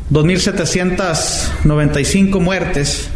2.795 muertes.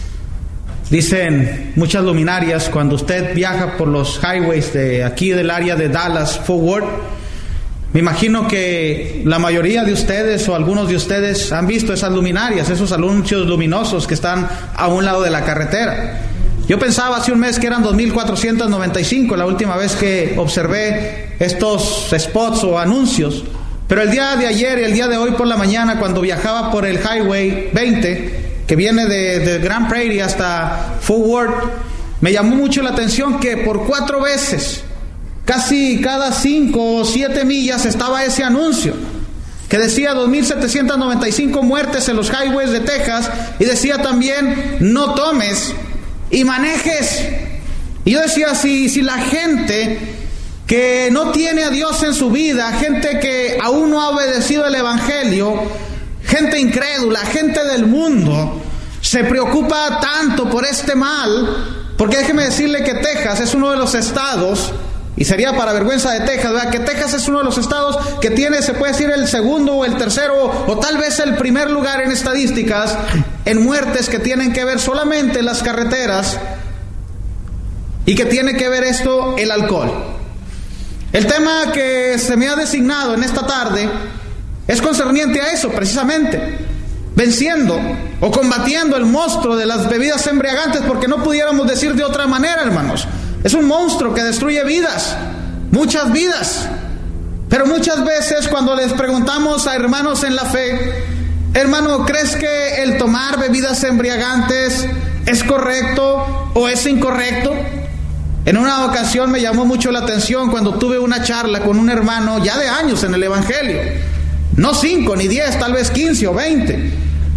Dicen muchas luminarias, cuando usted viaja por los highways de aquí del área de Dallas, Fort Worth, me imagino que la mayoría de ustedes o algunos de ustedes han visto esas luminarias, esos anuncios luminosos que están a un lado de la carretera. Yo pensaba hace un mes que eran 2.495 la última vez que observé estos spots o anuncios. Pero el día de ayer y el día de hoy por la mañana, cuando viajaba por el Highway 20, que viene de Grand Prairie hasta Fort Worth, me llamó mucho la atención que por 4 veces, casi cada 5 o 7 millas, estaba ese anuncio que decía 2.795 muertes en los highways de Texas, y decía también no tomes y manejes. Y yo decía, si la gente que no tiene a Dios en su vida, gente que aún no ha obedecido el Evangelio, gente incrédula, gente del mundo, se preocupa tanto por este mal, porque déjeme decirle que Texas es uno de los estados, y sería para vergüenza de Texas, ¿verdad?, que Texas es uno de los estados que tiene, se puede decir, el segundo o el tercero o tal vez el primer lugar en estadísticas en muertes que tienen que ver solamente en las carreteras, y que tiene que ver esto el alcohol. El tema que se me ha designado en esta tarde es concerniente a eso, precisamente, venciendo o combatiendo el monstruo de las bebidas embriagantes, porque no pudiéramos decir de otra manera, hermanos. Es un monstruo que destruye vidas, muchas vidas. Pero muchas veces cuando les preguntamos a hermanos en la fe, hermano, ¿crees que el tomar bebidas embriagantes es correcto o es incorrecto? En una ocasión me llamó mucho la atención cuando tuve una charla con un hermano ya de años en el Evangelio. No 5 ni 10, tal vez 15 o 20.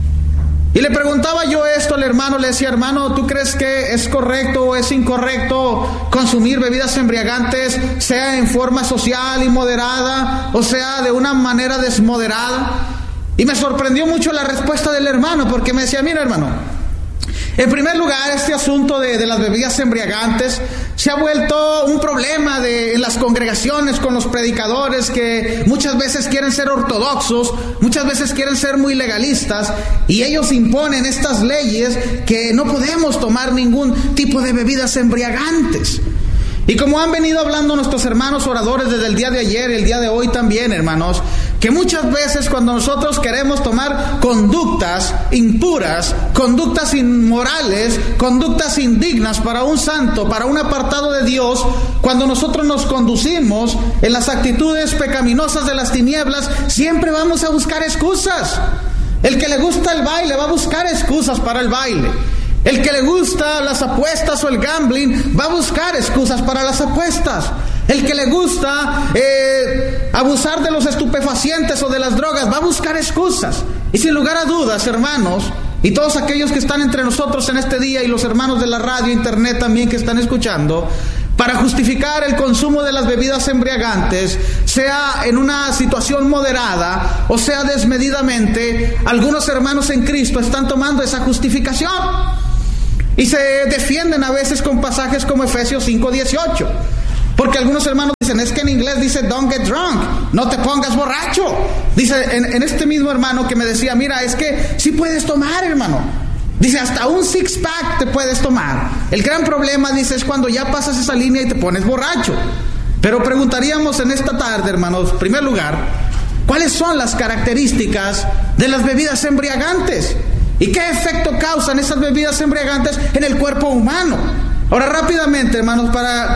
Y le preguntaba yo esto al hermano, le decía, hermano, ¿tú crees que es correcto o es incorrecto consumir bebidas embriagantes, sea en forma social y moderada, o sea de una manera desmoderada? Y me sorprendió mucho la respuesta del hermano, porque me decía, mira, hermano, en primer lugar, este asunto de las bebidas embriagantes se ha vuelto un problema en las congregaciones con los predicadores, que muchas veces quieren ser ortodoxos, muchas veces quieren ser muy legalistas, y ellos imponen estas leyes que no podemos tomar ningún tipo de bebidas embriagantes. Y como han venido hablando nuestros hermanos oradores desde el día de ayer y el día de hoy también, hermanos, que muchas veces cuando nosotros queremos tomar conductas impuras, conductas inmorales, conductas indignas para un santo, para un apartado de Dios, cuando nosotros nos conducimos en las actitudes pecaminosas de las tinieblas, siempre vamos a buscar excusas. El que le gusta el baile va a buscar excusas para el baile. El que le gusta las apuestas o el gambling va a buscar excusas para las apuestas. El que le gusta abusar de los estupefacientes o de las drogas va a buscar excusas. Y sin lugar a dudas, hermanos, y todos aquellos que están entre nosotros en este día, y los hermanos de la radio, internet también que están escuchando, para justificar el consumo de las bebidas embriagantes, sea en una situación moderada o sea desmedidamente, algunos hermanos en Cristo están tomando esa justificación. Y se defienden a veces con pasajes como Efesios 5:18. Porque algunos hermanos dicen, es que en inglés dice don't get drunk, no te pongas borracho. Dice en este mismo hermano que me decía, mira, es que sí puedes tomar, hermano. Dice, hasta un six pack te puedes tomar. El gran problema, dice, es cuando ya pasas esa línea y te pones borracho. Pero preguntaríamos en esta tarde, hermanos, en primer lugar, ¿cuáles son las características de las bebidas embriagantes? ¿Y qué efecto causan esas bebidas embriagantes en el cuerpo humano? Ahora, rápidamente, hermanos,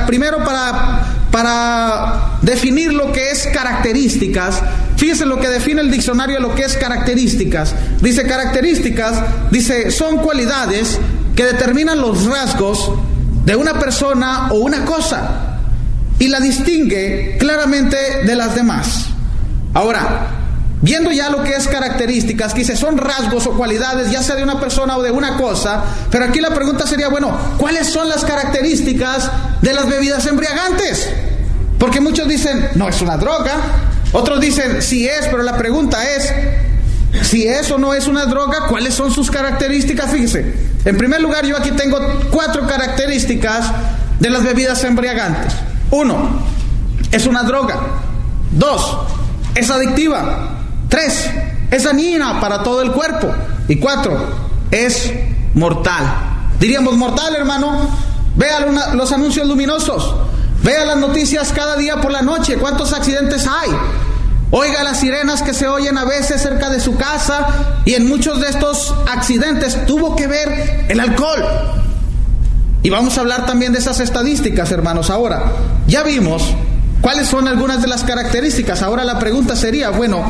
para definir lo que es características, fíjense lo que define el diccionario de lo que es características. Dice, características, dice, son cualidades que determinan los rasgos de una persona o una cosa y la distingue claramente de las demás. Ahora, viendo ya lo que es características, que dice son rasgos o cualidades, ya sea de una persona o de una cosa, pero aquí la pregunta sería, bueno, ¿cuáles son las características de las bebidas embriagantes? Porque muchos dicen, no es una droga, otros dicen, sí es, pero la pregunta es, si es o no es una droga, ¿cuáles son sus características? Fíjese, en primer lugar, yo aquí tengo 4 características de las bebidas embriagantes. 1, es una droga. 2, es adictiva. 3, es dañina para todo el cuerpo. Y 4, es mortal. Diríamos mortal, hermano. Vea los anuncios luminosos. Vea las noticias cada día por la noche. ¿Cuántos accidentes hay? Oiga las sirenas que se oyen a veces cerca de su casa. Y en muchos de estos accidentes tuvo que ver el alcohol. Y vamos a hablar también de esas estadísticas, hermanos. Ahora, ya vimos cuáles son algunas de las características. Ahora la pregunta sería, bueno,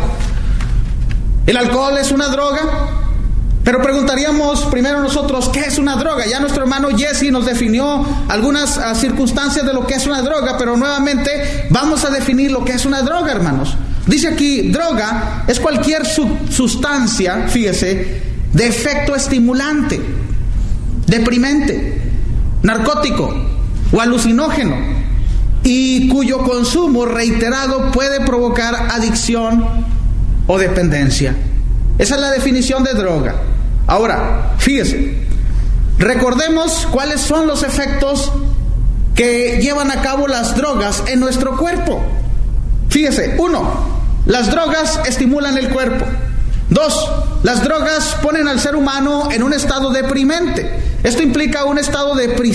¿el alcohol es una droga? Pero preguntaríamos primero nosotros, ¿qué es una droga? Ya nuestro hermano Jesse nos definió algunas circunstancias de lo que es una droga, pero nuevamente vamos a definir lo que es una droga, hermanos. Dice aquí, droga es cualquier sustancia, fíjese, de efecto estimulante, deprimente, narcótico o alucinógeno, y cuyo consumo reiterado puede provocar adicción o dependencia. Esa es la definición de droga. Ahora, fíjese, recordemos cuáles son los efectos que llevan a cabo las drogas en nuestro cuerpo. Fíjese, 1, las drogas estimulan el cuerpo. 2, las drogas ponen al ser humano en un estado deprimente. Esto implica un estado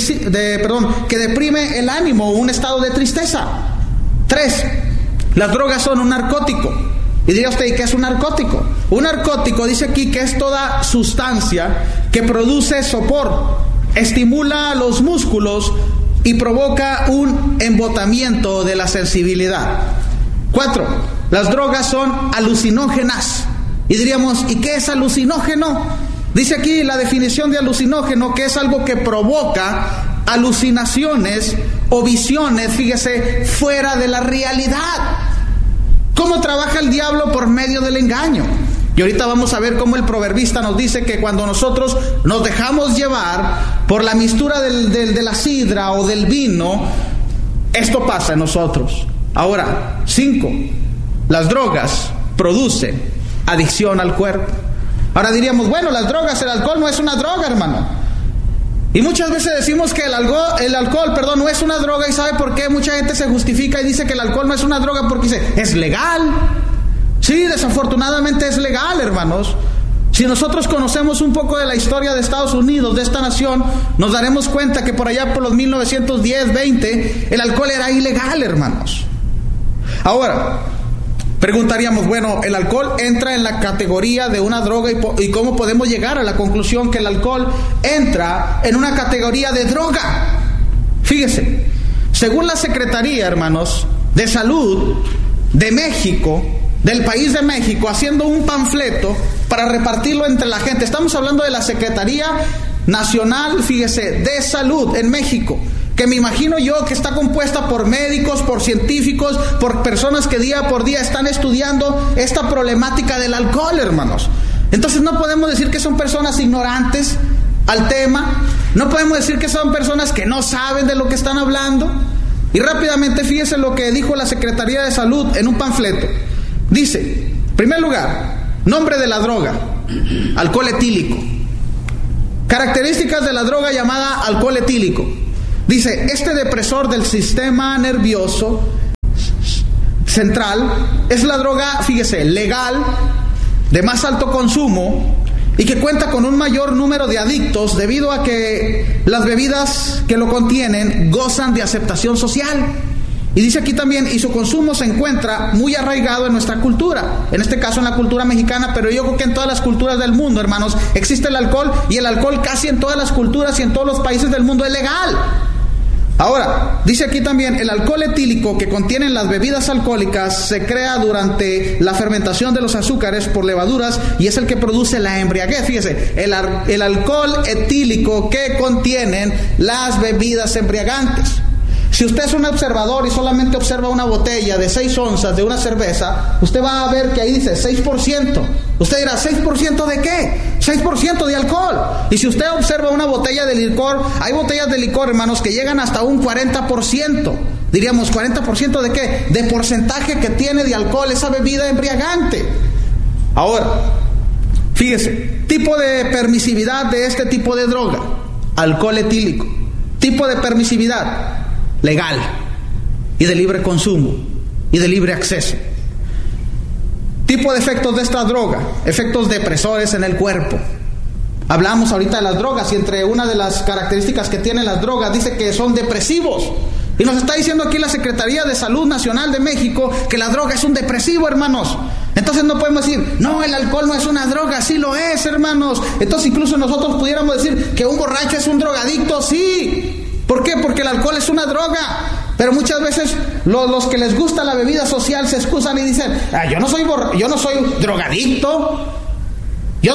que deprime el ánimo, un estado de tristeza. 3, las drogas son un narcótico. Y diga usted, ¿y qué es un narcótico? Un narcótico dice aquí que es toda sustancia que produce sopor, estimula los músculos y provoca un embotamiento de la sensibilidad. 4, las drogas son alucinógenas. Y diríamos, ¿y qué es alucinógeno? Dice aquí la definición de alucinógeno, que es algo que provoca alucinaciones o visiones, fíjese, fuera de la realidad. ¿Cómo trabaja el diablo? Por medio del engaño. Y ahorita vamos a ver cómo el proverbista nos dice que cuando nosotros nos dejamos llevar por la mistura de la sidra o del vino, esto pasa en nosotros. Ahora, 5, las drogas producen adicción al cuerpo. Ahora diríamos, bueno, las drogas, el alcohol no es una droga, hermano. Y muchas veces decimos que el alcohol, no es una droga. ¿Y sabe por qué? Mucha gente se justifica y dice que el alcohol no es una droga porque dice, es legal. Sí, desafortunadamente es legal, hermanos. Si nosotros conocemos un poco de la historia de Estados Unidos, de esta nación, nos daremos cuenta que por allá por los 1910, 20, el alcohol era ilegal, hermanos. Ahora, preguntaríamos, bueno, ¿el alcohol entra en la categoría de una droga y cómo podemos llegar a la conclusión que el alcohol entra en una categoría de droga? Fíjese, según la Secretaría, hermanos, de Salud de México, del país de México, haciendo un panfleto para repartirlo entre la gente. Estamos hablando de la Secretaría Nacional, fíjese, de Salud en México, que me imagino yo que está compuesta por médicos, por científicos, por personas que día por día están estudiando esta problemática del alcohol, hermanos. Entonces no podemos decir que son personas ignorantes al tema, no podemos decir que son personas que no saben de lo que están hablando. Y rápidamente fíjese lo que dijo la Secretaría de Salud en un panfleto. Dice, en primer lugar, nombre de la droga, alcohol etílico. Características de la droga llamada alcohol etílico. Dice, este depresor del sistema nervioso central es la droga, fíjese, legal, de más alto consumo y que cuenta con un mayor número de adictos debido a que las bebidas que lo contienen gozan de aceptación social. Y dice aquí también, y su consumo se encuentra muy arraigado en nuestra cultura, en este caso en la cultura mexicana, pero yo creo que en todas las culturas del mundo, hermanos, existe el alcohol, y el alcohol casi en todas las culturas y en todos los países del mundo es legal. Ahora, dice aquí también, el alcohol etílico que contienen las bebidas alcohólicas se crea durante la fermentación de los azúcares por levaduras y es el que produce la embriaguez. Fíjese, el alcohol etílico que contienen las bebidas embriagantes. Si usted es un observador y solamente observa una botella de 6 onzas de una cerveza, usted va a ver que ahí dice 6%. Usted dirá, ¿6% de qué? 6% de alcohol. Y si usted observa una botella de licor, hay botellas de licor, hermanos, que llegan hasta un 40%. Diríamos, ¿40% de qué? De porcentaje que tiene de alcohol esa bebida embriagante. Ahora, fíjese, tipo de permisividad de este tipo de droga, alcohol etílico. Tipo de permisividad, legal y de libre consumo y de libre acceso. tipo de efectos de esta droga: efectos depresores en el cuerpo. Hablamos ahorita de las drogas, y entre una de las características que tienen las drogas dice que son depresivos. Y nos está diciendo aquí la Secretaría de Salud Nacional de México que la droga es un depresivo, hermanos. Entonces no podemos decir, no, el alcohol no es una droga. Sí lo es, hermanos. Entonces incluso nosotros pudiéramos decir que un borracho es un drogadicto. Sí. ¿Por qué? Porque el alcohol es una droga. Pero muchas veces los que les gusta la bebida social se excusan y dicen, yo no soy drogadicto. Yo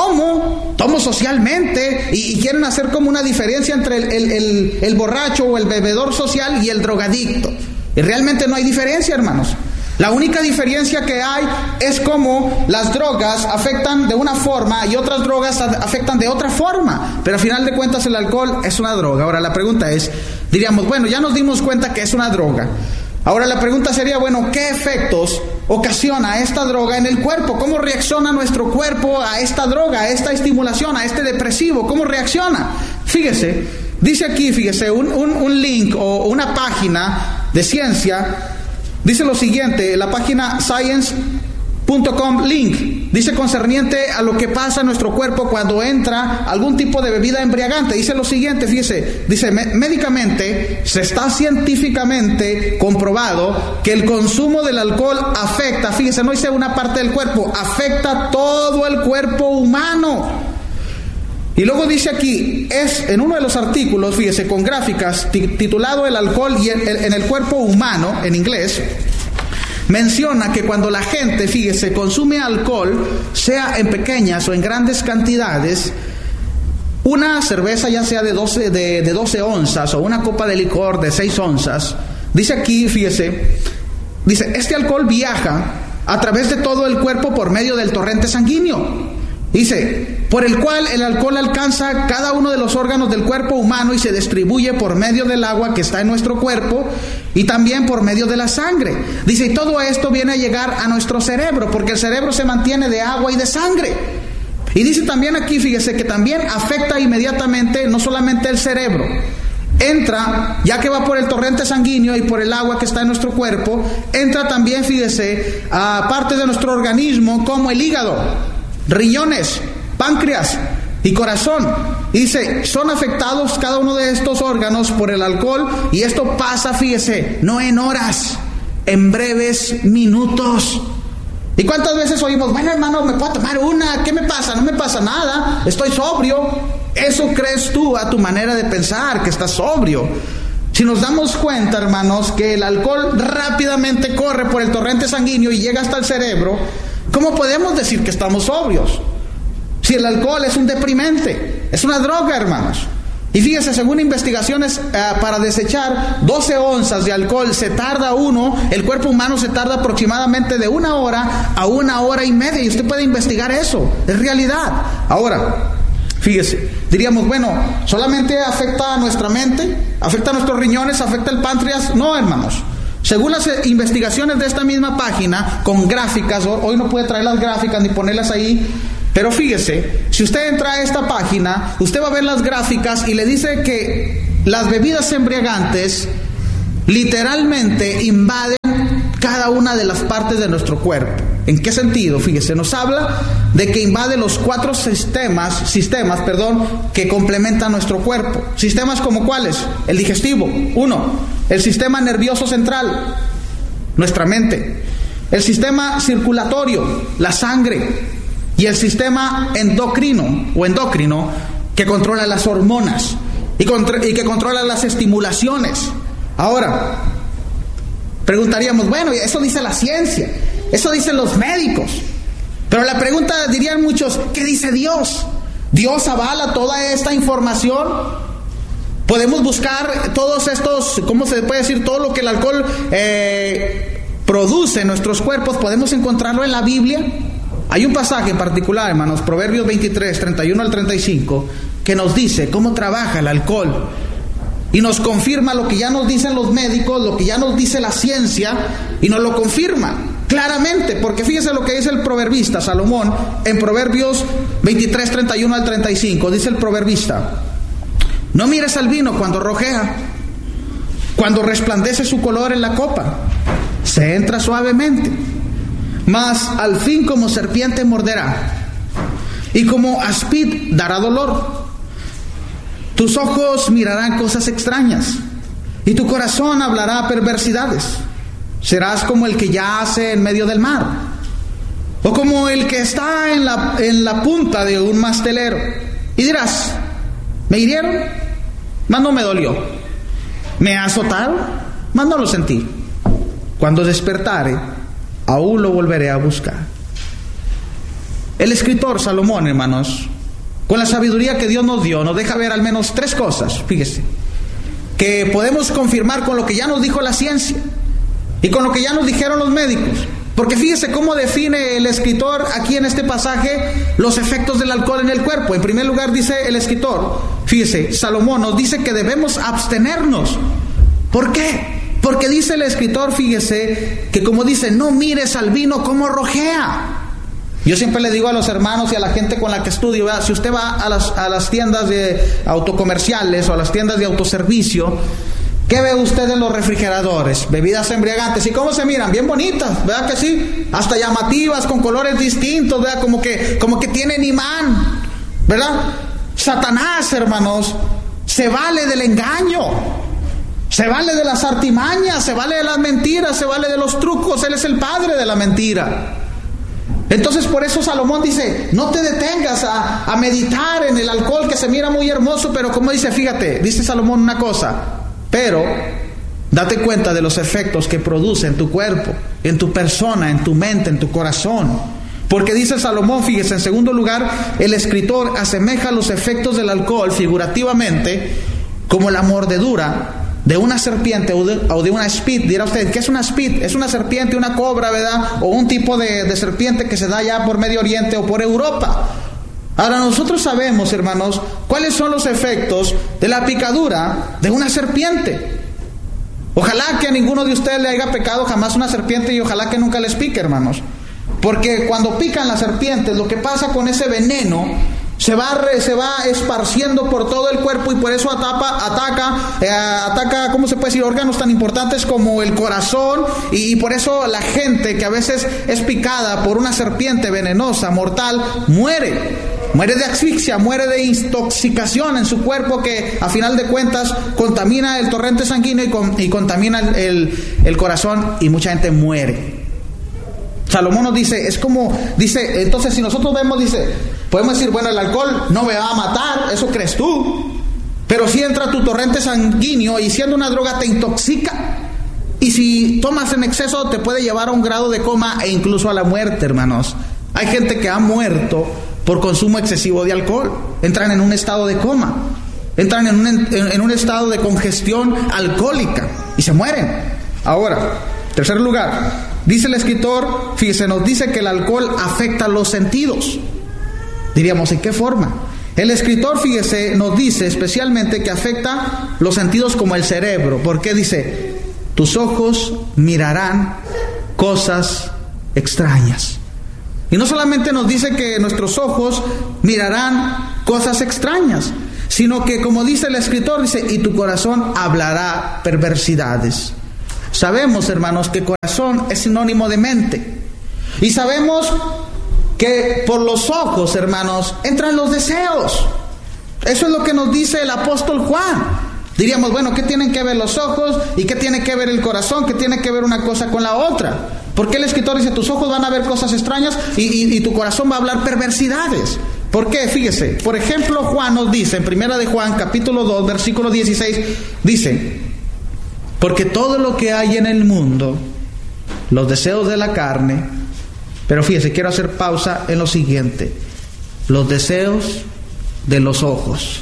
tomo socialmente, y quieren hacer como una diferencia entre el borracho o el bebedor social y el drogadicto. Y realmente no hay diferencia, hermanos. La única diferencia que hay es cómo las drogas afectan de una forma y otras drogas afectan de otra forma. Pero al final de cuentas el alcohol es una droga. Ahora la pregunta es, diríamos, bueno, ya nos dimos cuenta que es una droga. Ahora la pregunta sería, bueno, ¿qué efectos ocasiona esta droga en el cuerpo? ¿Cómo reacciona nuestro cuerpo a esta droga, a esta estimulación, a este depresivo? ¿Cómo reacciona? Fíjese, dice aquí, un link o una página de ciencia, dice lo siguiente, la página science.com link, dice concerniente a lo que pasa en nuestro cuerpo cuando entra algún tipo de bebida embriagante. Dice lo siguiente, fíjese, dice, médicamente se está científicamente comprobado que el consumo del alcohol afecta, fíjese, no dice una parte del cuerpo, afecta todo el cuerpo humano. Y luego dice aquí, es en uno de los artículos, fíjese, con gráficas, titulado El alcohol y en el cuerpo humano, en inglés, menciona que cuando la gente, fíjese, consume alcohol, sea en pequeñas o en grandes cantidades, una cerveza ya sea de 12 onzas o una copa de licor de 6 onzas, dice aquí, fíjese, dice, este alcohol viaja a través de todo el cuerpo por medio del torrente sanguíneo. Dice, por el cual el alcohol alcanza cada uno de los órganos del cuerpo humano y se distribuye por medio del agua que está en nuestro cuerpo y también por medio de la sangre. Dice, y todo esto viene a llegar a nuestro cerebro, porque el cerebro se mantiene de agua y de sangre. Y dice también aquí, fíjese, que también afecta inmediatamente no solamente el cerebro, entra, ya que va por el torrente sanguíneo y por el agua que está en nuestro cuerpo, entra también, fíjese, a partes de nuestro organismo como el hígado, riñones, páncreas y corazón. Dice, son afectados cada uno de estos órganos por el alcohol, y esto pasa, fíjese, no en horas, en breves minutos. ¿Y cuántas veces oímos, bueno, hermano, me puedo tomar una? ¿Qué me pasa? No me pasa nada, estoy sobrio. Eso crees tú a tu manera de pensar, que estás sobrio. Si nos damos cuenta, hermanos, que el alcohol rápidamente corre por el torrente sanguíneo y llega hasta el cerebro, ¿cómo podemos decir que estamos sobrios? Si el alcohol es un deprimente, es una droga, hermanos. Y fíjese, según investigaciones, para desechar 12 onzas de alcohol se tarda el cuerpo humano se tarda aproximadamente de 1 hora a 1 hora y media. Y usted puede investigar eso, es realidad. Ahora, fíjese, diríamos, bueno, ¿solamente afecta a nuestra mente? ¿Afecta a nuestros riñones? ¿Afecta el páncreas? No, hermanos. Según las investigaciones de esta misma página, con gráficas, hoy no puede traer las gráficas ni ponerlas ahí, pero fíjese, si usted entra a esta página, usted va a ver las gráficas y le dice que las bebidas embriagantes literalmente invaden cada una de las partes de nuestro cuerpo. ¿En qué sentido? Fíjese, nos habla de que invade los 4 sistemas, que complementan nuestro cuerpo. Sistemas como ¿cuáles? El digestivo, 1. El sistema nervioso central, nuestra mente. El sistema circulatorio, la sangre. Y el sistema endocrino, que controla las hormonas y que controla las estimulaciones. Ahora, preguntaríamos, bueno, eso dice la ciencia, eso dicen los médicos. Pero la pregunta, dirían muchos, ¿qué dice Dios? ¿Dios avala toda esta información? Podemos buscar todos estos, ¿cómo se puede decir? Todo lo que el alcohol produce en nuestros cuerpos, ¿podemos encontrarlo en la Biblia? Hay un pasaje en particular, hermanos, Proverbios 23, 31 al 35, que nos dice cómo trabaja el alcohol. Y nos confirma lo que ya nos dicen los médicos, lo que ya nos dice la ciencia, y nos lo confirma claramente, porque fíjese lo que dice el proverbista Salomón en Proverbios 23, 31 al 35. Dice el proverbista: no mires al vino cuando rojea, cuando resplandece su color en la copa, se entra suavemente. mas al fin como serpiente morderá, y como áspid dará dolor. Tus ojos mirarán cosas extrañas, y tu corazón hablará perversidades. Serás como el que yace en medio del mar, o como el que está en la punta de un mastelero. Y dirás: me hirieron, mas no me dolió. Me azotaron, mas no lo sentí. Cuando despertare, aún lo volveré a buscar. El escritor Salomón, hermanos, con la sabiduría que Dios nos dio, nos deja ver al menos 3 cosas, fíjese, que podemos confirmar con lo que ya nos dijo la ciencia y con lo que ya nos dijeron los médicos. Porque fíjese cómo define el escritor aquí en este pasaje los efectos del alcohol en el cuerpo. En primer lugar dice el escritor, fíjese, Salomón nos dice que debemos abstenernos. ¿Por qué? Porque dice el escritor, fíjese, que como dice, no mires al vino como rojea. Yo siempre le digo a los hermanos y a la gente con la que estudio, ¿verdad? Si usted va a las tiendas de autocomerciales o a las tiendas de autoservicio, ¿qué ve usted en los refrigeradores? Bebidas embriagantes. ¿Y cómo se miran? Bien bonitas, ¿verdad que sí? Hasta llamativas, con colores distintos, ¿verdad? Como que tienen imán, ¿verdad? Satanás, hermanos, se vale del engaño, se vale de las artimañas, se vale de las mentiras, se vale de los trucos. Él es el padre de la mentira. Entonces por eso Salomón dice, no te detengas a meditar en el alcohol que se mira muy hermoso, pero como dice, fíjate, dice Salomón una cosa, pero date cuenta de los efectos que produce en tu cuerpo, en tu persona, en tu mente, en tu corazón. Porque dice Salomón, fíjese, en segundo lugar, el escritor asemeja los efectos del alcohol figurativamente como la mordedura de una serpiente o de una aspid. Dirá usted, ¿qué es una aspid? Es una serpiente, una cobra, ¿verdad? O un tipo de serpiente que se da ya por Medio Oriente o por Europa. Ahora nosotros sabemos, hermanos, cuáles son los efectos de la picadura de una serpiente. Ojalá que a ninguno de ustedes le haya picado jamás una serpiente y ojalá que nunca les pique, hermanos. Porque cuando pican las serpientes, lo que pasa con ese veneno se va esparciendo por todo el cuerpo y por eso ataca, ¿cómo se puede decir?, órganos tan importantes como el corazón, y por eso la gente que a veces es picada por una serpiente venenosa, mortal, muere de asfixia, muere de intoxicación en su cuerpo, que a final de cuentas contamina el torrente sanguíneo y contamina el corazón, y mucha gente muere. Salomón nos dice, entonces si nosotros vemos, podemos decir, bueno, el alcohol no me va a matar, eso crees tú, pero si entra tu torrente sanguíneo y siendo una droga te intoxica, y si tomas en exceso te puede llevar a un grado de coma e incluso a la muerte, hermanos. Hay gente que ha muerto por consumo excesivo de alcohol, entran en un estado de coma, entran en un estado de congestión alcohólica y se mueren. Ahora, tercer lugar, dice el escritor, fíjese, nos dice que el alcohol afecta los sentidos. Diríamos, ¿en qué forma? El escritor, fíjese, nos dice especialmente que afecta los sentidos como el cerebro. Porque dice, tus ojos mirarán cosas extrañas. Y no solamente nos dice que nuestros ojos mirarán cosas extrañas, sino que, como dice el escritor, dice, y tu corazón hablará perversidades. Sabemos, hermanos, que corazón es sinónimo de mente. Y sabemos que por los ojos, hermanos, entran los deseos. Eso es lo que nos dice el apóstol Juan. Diríamos, bueno, ¿qué tienen que ver los ojos? ¿Y qué tiene que ver el corazón? ¿Qué tiene que ver una cosa con la otra? Porque el escritor dice, tus ojos van a ver cosas extrañas y tu corazón va a hablar perversidades. ¿Por qué? Fíjese, por ejemplo, Juan nos dice, en primera de Juan, capítulo 2, versículo 16, dice, porque todo lo que hay en el mundo, los deseos de la carne, pero fíjese, quiero hacer pausa en lo siguiente, los deseos de los ojos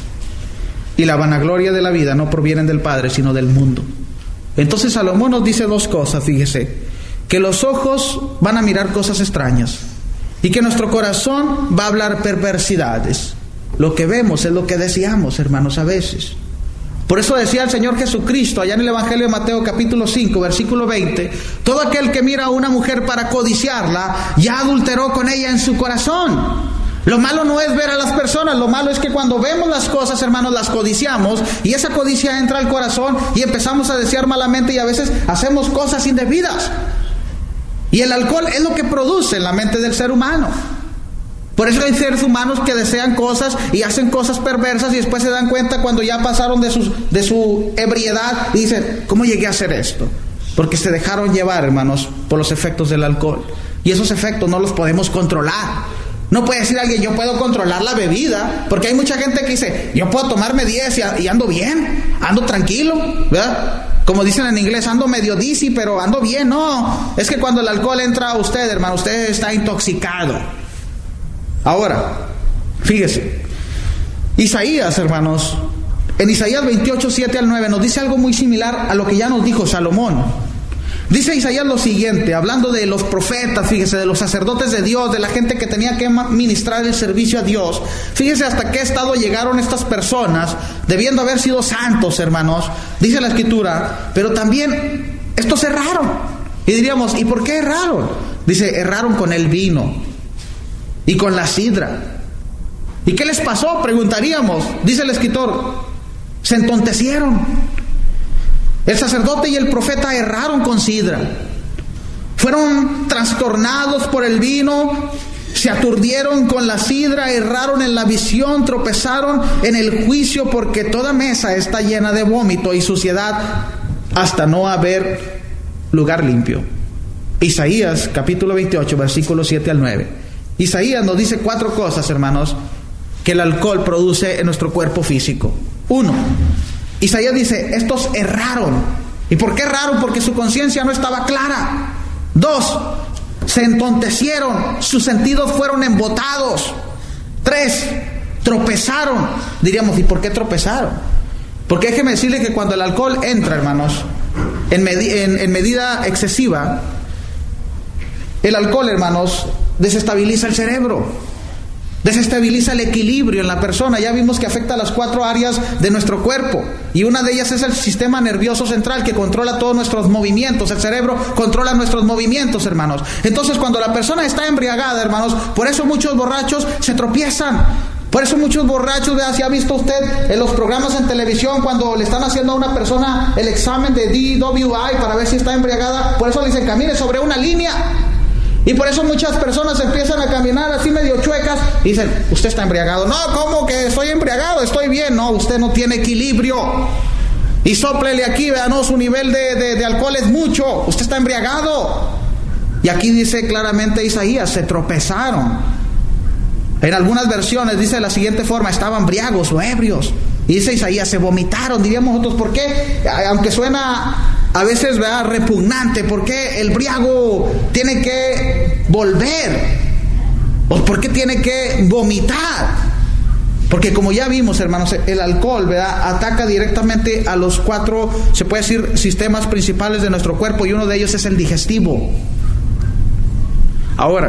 y la vanagloria de la vida no provienen del Padre, sino del mundo. Entonces Salomón nos dice dos cosas, fíjese, que los ojos van a mirar cosas extrañas y que nuestro corazón va a hablar perversidades. Lo que vemos es lo que deseamos, hermanos, a veces. Por eso decía el Señor Jesucristo allá en el Evangelio de Mateo capítulo 5 versículo 20, todo aquel que mira a una mujer para codiciarla ya adulteró con ella en su corazón. Lo malo no es ver a las personas, lo malo es que cuando vemos las cosas, hermanos, las codiciamos y esa codicia entra al corazón y empezamos a desear malamente y a veces hacemos cosas indebidas. Y el alcohol es lo que produce en la mente del ser humano. Por eso hay seres humanos que desean cosas y hacen cosas perversas y después se dan cuenta cuando ya pasaron de su ebriedad y dicen, ¿cómo llegué a hacer esto? Porque se dejaron llevar, hermanos, por los efectos del alcohol. Y esos efectos no los podemos controlar. No puede decir alguien, yo puedo controlar la bebida, porque hay mucha gente que dice, yo puedo tomarme 10 y ando bien, ando tranquilo, ¿verdad? Como dicen en inglés, ando medio dizzy, pero ando bien. No, es que cuando el alcohol entra a usted, hermano, usted está intoxicado. Ahora, fíjese, Isaías, hermanos, en Isaías 28, 7 al 9, nos dice algo muy similar a lo que ya nos dijo Salomón. Dice Isaías lo siguiente, hablando de los profetas, fíjese, de los sacerdotes de Dios, de la gente que tenía que ministrar el servicio a Dios. Fíjese hasta qué estado llegaron estas personas, debiendo haber sido santos, hermanos. Dice la Escritura, pero también estos erraron. Y diríamos, ¿y por qué erraron? Dice, erraron con el vino y con la sidra. ¿Y qué les pasó? Preguntaríamos. Dice el escritor, se entontecieron. El sacerdote y el profeta erraron con sidra. Fueron trastornados por el vino, se aturdieron con la sidra, erraron en la visión, tropezaron en el juicio, porque toda mesa está llena de vómito y suciedad hasta no haber lugar limpio. Isaías capítulo 28, versículos 7 al 9. Isaías nos dice 4 cosas, hermanos, que el alcohol produce en nuestro cuerpo físico. 1, Isaías dice, estos erraron. ¿Y por qué erraron? Porque su conciencia no estaba clara. 2, se entontecieron, sus sentidos fueron embotados. 3, tropezaron. Diríamos, ¿y por qué tropezaron? Porque déjeme decirle que cuando el alcohol entra, hermanos, en medida excesiva, el alcohol, hermanos, desestabiliza el cerebro. Desestabiliza el equilibrio en la persona. Ya vimos que afecta a las 4 áreas de nuestro cuerpo. Y una de ellas es el sistema nervioso central, que controla todos nuestros movimientos. El cerebro controla nuestros movimientos, hermanos. Entonces, cuando la persona está embriagada, hermanos, por eso muchos borrachos se tropiezan. Por eso muchos borrachos, ¿verdad? Si ha visto usted en los programas en televisión, cuando le están haciendo a una persona el examen de DWI para ver si está embriagada, por eso le dicen, camine sobre una línea. Y por eso muchas personas empiezan a caminar así medio chuecas y dicen, usted está embriagado. No, ¿cómo que estoy embriagado? Estoy bien. No, usted no tiene equilibrio. Y sóplele aquí, vean, no, su nivel de alcohol es mucho. Usted está embriagado. Y aquí dice claramente Isaías, se tropezaron. En algunas versiones dice de la siguiente forma, estaban briagos o ebrios. Y dice Isaías, se vomitaron. Diríamos nosotros, ¿por qué? Aunque suena a veces, ¿verdad?, repugnante, ¿por qué el briago tiene que volver? ¿O por qué tiene que vomitar? Porque como ya vimos, hermanos, el alcohol, ¿verdad?, ataca directamente a los 4, se puede decir, sistemas principales de nuestro cuerpo, y uno de ellos es el digestivo. Ahora,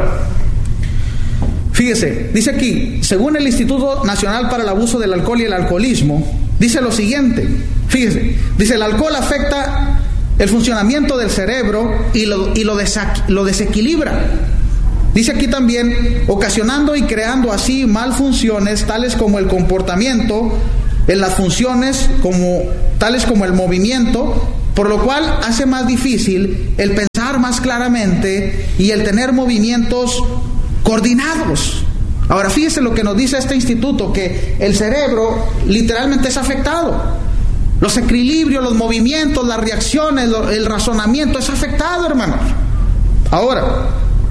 fíjese, dice aquí, según el Instituto Nacional para el Abuso del Alcohol y el Alcoholismo, dice lo siguiente, fíjese, dice, el alcohol afecta el funcionamiento del cerebro y lo desequilibra. Dice aquí también, ocasionando y creando así malfunciones tales como el comportamiento, en las funciones tales como el movimiento, por lo cual hace más difícil el pensar más claramente y el tener movimientos coordinados. Ahora fíjese lo que nos dice este instituto, que el cerebro literalmente es afectado. Los equilibrios, los movimientos, las reacciones, el razonamiento es afectado, hermanos. Ahora,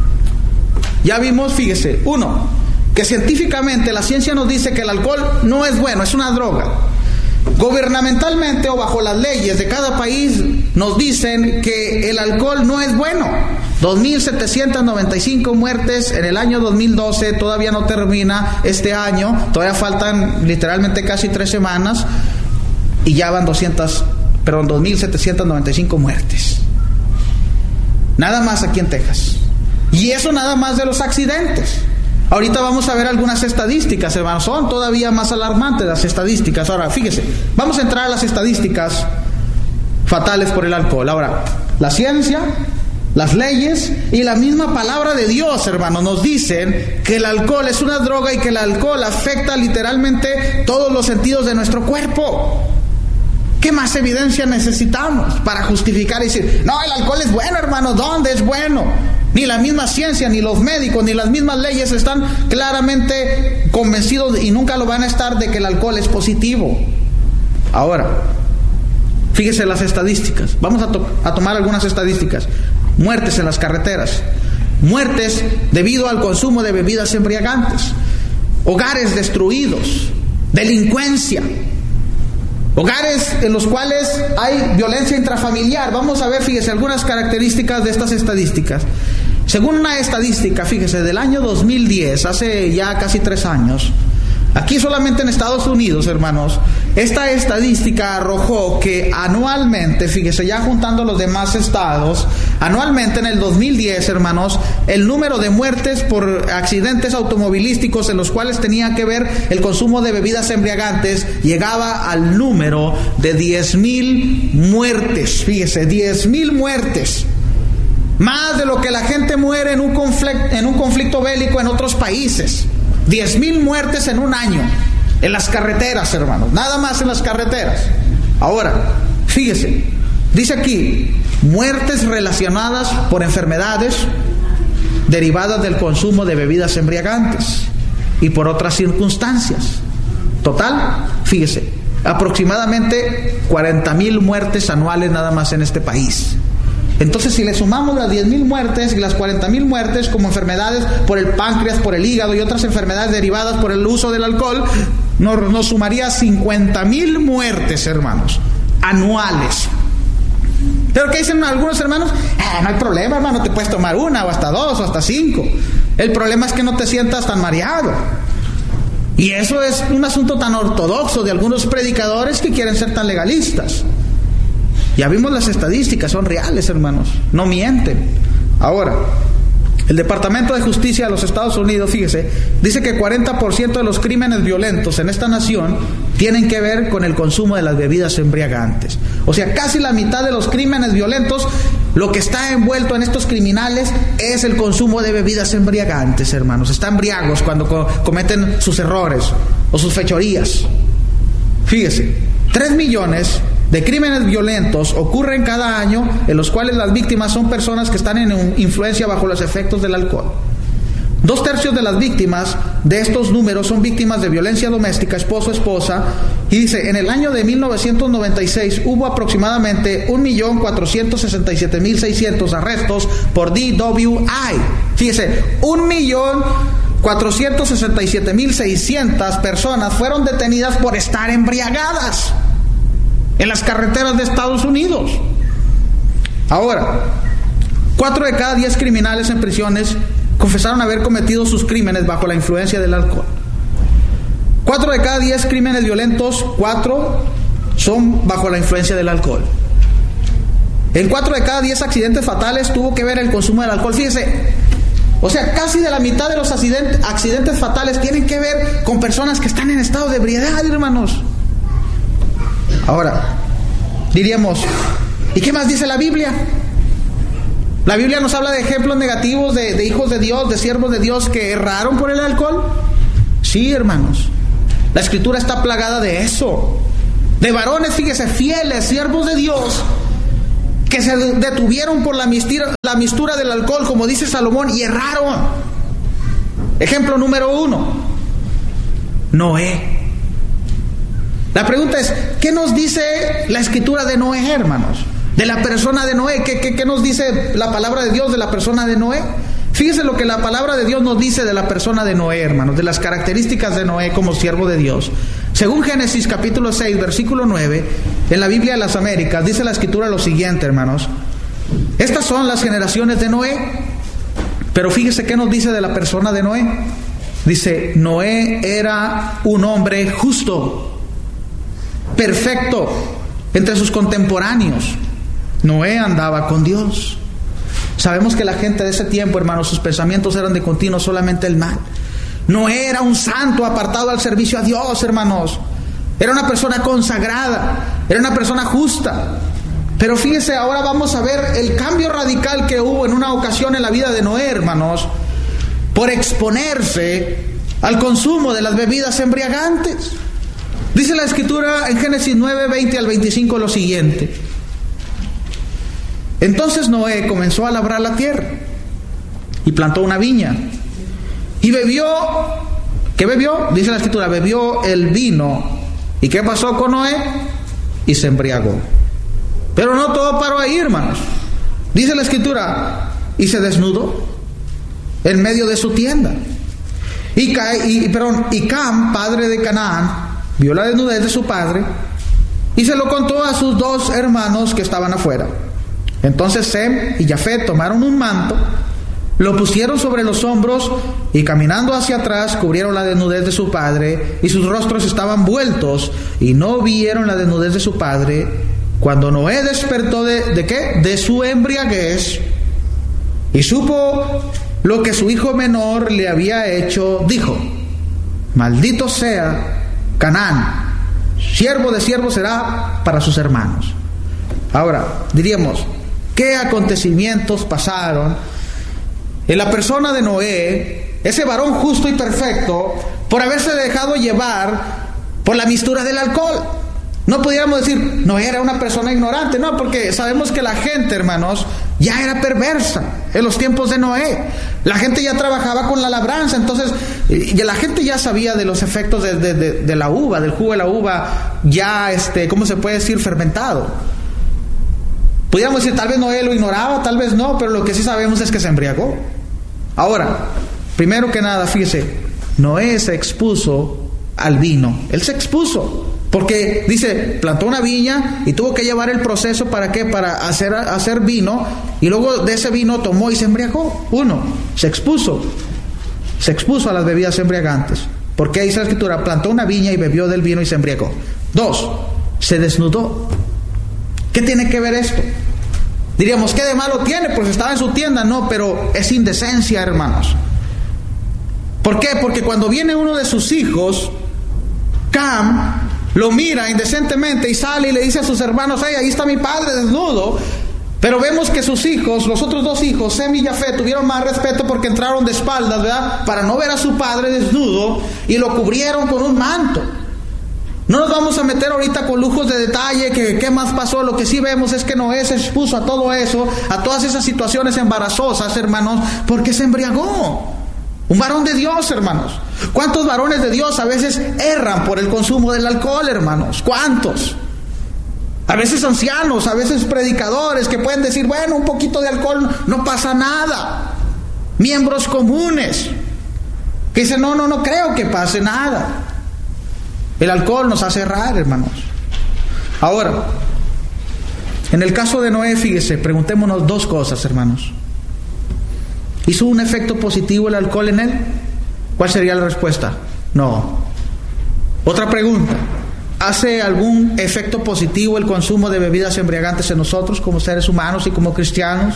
ya vimos, fíjese, 1, que científicamente la ciencia nos dice que el alcohol no es bueno, es una droga. Gubernamentalmente o bajo las leyes de cada país nos dicen que el alcohol no es bueno. 2.795 muertes en el año 2012, todavía no termina este año, todavía faltan literalmente casi 3 semanas y ya van 2.795 muertes. Nada más aquí en Texas. Y eso nada más de los accidentes. Ahorita vamos a ver algunas estadísticas, hermanos. Son todavía más alarmantes las estadísticas. Ahora, fíjese, vamos a entrar a las estadísticas fatales por el alcohol. Ahora, la ciencia, las leyes y la misma palabra de Dios, hermanos, nos dicen que el alcohol es una droga y que el alcohol afecta literalmente todos los sentidos de nuestro cuerpo. ¿Qué más evidencia necesitamos para justificar y decir, no, el alcohol es bueno, hermano? ¿Dónde es bueno? Ni la misma ciencia, ni los médicos, ni las mismas leyes están claramente convencidos, y nunca lo van a estar, de que el alcohol es positivo. Ahora, fíjese las estadísticas. Vamos a tomar algunas estadísticas. Muertes en las carreteras. Muertes debido al consumo de bebidas embriagantes. Hogares destruidos. Delincuencia. Hogares en los cuales hay violencia intrafamiliar. Vamos a ver, fíjese, algunas características de estas estadísticas. Según una estadística, fíjese, del año 2010, hace ya casi 3 años, aquí solamente en Estados Unidos, hermanos, esta estadística arrojó que anualmente, fíjese, ya juntando los demás estados, anualmente en el 2010, hermanos, el número de muertes por accidentes automovilísticos en los cuales tenía que ver el consumo de bebidas embriagantes llegaba al número de 10,000 muertes. Fíjese, 10,000 muertes. Más de lo que la gente muere en un conflicto bélico en otros países. 10,000 muertes en un año en las carreteras, hermanos, nada más en las carreteras. Ahora, fíjese, dice aquí, muertes relacionadas por enfermedades derivadas del consumo de bebidas embriagantes y por otras circunstancias. Total, fíjese, aproximadamente 40,000 muertes anuales nada más en este país. Entonces, si le sumamos las 10,000 muertes y las 40,000 muertes como enfermedades por el páncreas, por el hígado y otras enfermedades derivadas por el uso del alcohol, nos sumaría 50,000 muertes, hermanos, anuales. Pero ¿qué dicen algunos hermanos? No hay problema, hermano, te puedes tomar 1 o hasta 2 o hasta 5. El problema es que no te sientas tan mareado. Y eso es un asunto tan ortodoxo de algunos predicadores que quieren ser tan legalistas. Ya vimos las estadísticas, son reales, hermanos, no mienten. Ahora, el Departamento de Justicia de los Estados Unidos, fíjese, dice que 40% de los crímenes violentos en esta nación tienen que ver con el consumo de las bebidas embriagantes. O sea, casi la mitad de los crímenes violentos, lo que está envuelto en estos criminales es el consumo de bebidas embriagantes, hermanos. Están briagos cuando cometen sus errores o sus fechorías. Fíjese, 3 millones de crímenes violentos ocurren cada año, en los cuales las víctimas son personas que están en influencia bajo los efectos del alcohol. 2/3 de las víctimas de estos números son víctimas de violencia doméstica, esposo, esposa. Y dice, en el año de 1996 hubo aproximadamente 1,467,600 arrestos por DWI. Fíjese, 1,467,600 personas fueron detenidas por estar embriagadas en las carreteras de Estados Unidos. Ahora, 4 de cada 10 criminales en prisiones confesaron haber cometido sus crímenes bajo la influencia del alcohol. 4 de cada 10 crímenes violentos, 4 son bajo la influencia del alcohol. En 4 de cada 10 accidentes fatales tuvo que ver el consumo del alcohol. Fíjese, o sea, casi de la mitad de los accidentes fatales tienen que ver con personas que están en estado de ebriedad, hermanos. Ahora, diríamos, ¿y qué más dice la Biblia? ¿La Biblia nos habla de ejemplos negativos de hijos de Dios, de siervos de Dios que erraron por el alcohol? Sí, hermanos. La Escritura está plagada de eso. De varones, fíjese, fieles, siervos de Dios, que se detuvieron por la mistura del alcohol, como dice Salomón, y erraron. Ejemplo número 1, Noé. La pregunta es, ¿qué nos dice la Escritura de Noé, hermanos? De la persona de Noé, ¿qué nos dice la palabra de Dios de la persona de Noé? Fíjese lo que la palabra de Dios nos dice de la persona de Noé, hermanos, de las características de Noé como siervo de Dios. Según Génesis capítulo 6, versículo 9, en la Biblia de las Américas, dice la Escritura lo siguiente, hermanos. Estas son las generaciones de Noé. Pero fíjese qué nos dice de la persona de Noé. Dice, Noé era un hombre justo, perfecto entre sus contemporáneos. Noé andaba con Dios. Sabemos que la gente de ese tiempo, hermanos, sus pensamientos eran de continuo solamente el mal. Noé era un santo apartado al servicio a Dios, hermanos. Era una persona consagrada, era una persona justa. Pero fíjese, ahora vamos a ver el cambio radical que hubo en una ocasión en la vida de Noé, hermanos, por exponerse al consumo de las bebidas embriagantes. Dice la Escritura en Génesis 9, 20 al 25 lo siguiente. Entonces Noé comenzó a labrar la tierra y plantó una viña. Y bebió, ¿qué bebió? Dice la Escritura, bebió el vino. ¿Y qué pasó con Noé? Y se embriagó. Pero no todo paró ahí, hermanos. Dice la Escritura, y se desnudó en medio de su tienda. Y Cam, padre de Canaán, vio la desnudez de su padre y se lo contó a sus dos hermanos que estaban afuera. Entonces Sem y Jafet tomaron un manto, lo pusieron sobre los hombros y caminando hacia atrás cubrieron la desnudez de su padre, y sus rostros estaban vueltos y no vieron la desnudez de su padre. Cuando Noé despertó ¿de qué? De su embriaguez y supo lo que su hijo menor le había hecho, dijo: maldito sea Canaán, siervo de siervos será para sus hermanos. Ahora, diríamos, ¿qué acontecimientos pasaron en la persona de Noé, ese varón justo y perfecto, por haberse dejado llevar por la mistura del alcohol? No pudiéramos decir, Noé era una persona ignorante, no, porque sabemos que la gente, hermanos, ya era perversa en los tiempos de Noé. La gente ya trabajaba con la labranza, entonces la gente ya sabía de los efectos de la uva, del jugo de la uva, ya, ¿cómo se puede decir? Fermentado. Pudiéramos decir, tal vez Noé lo ignoraba, tal vez no, pero lo que sí sabemos es que se embriagó. Ahora, primero que nada, fíjese, Noé se expuso al vino. Él se expuso. Porque dice, plantó una viña y tuvo que llevar el proceso ¿para qué? Para hacer vino, y luego de ese vino tomó y se embriagó. Uno, se expuso a las bebidas embriagantes. Porque dice la Escritura, plantó una viña y bebió del vino y se embriagó. Dos, se desnudó. ¿Qué tiene que ver esto? Diríamos, ¿qué de malo tiene? Pues estaba en su tienda. No, pero es indecencia, hermanos. ¿Por qué? Porque cuando viene uno de sus hijos, Cam, lo mira indecentemente y sale y le dice a sus hermanos, hey, ahí está mi padre desnudo. Pero vemos que sus hijos, los otros dos hijos, Sem y Jafet, tuvieron más respeto porque entraron de espaldas, ¿verdad? Para no ver a su padre desnudo, y lo cubrieron con un manto. No nos vamos a meter ahorita con lujos de detalle, que qué más pasó. Lo que sí vemos es que Noé se expuso a todo eso, a todas esas situaciones embarazosas, hermanos, porque se embriagó. Un varón de Dios, hermanos. ¿Cuántos varones de Dios a veces erran por el consumo del alcohol, hermanos? ¿Cuántos? A veces ancianos, a veces predicadores que pueden decir, bueno, un poquito de alcohol no pasa nada. Miembros comunes que dicen, no creo que pase nada. El alcohol nos hace errar, hermanos. Ahora, en el caso de Noé, fíjese, preguntémonos dos cosas, hermanos. ¿Hizo un efecto positivo el alcohol en él? ¿Cuál sería la respuesta? No. Otra pregunta. ¿Hace algún efecto positivo el consumo de bebidas embriagantes en nosotros como seres humanos y como cristianos?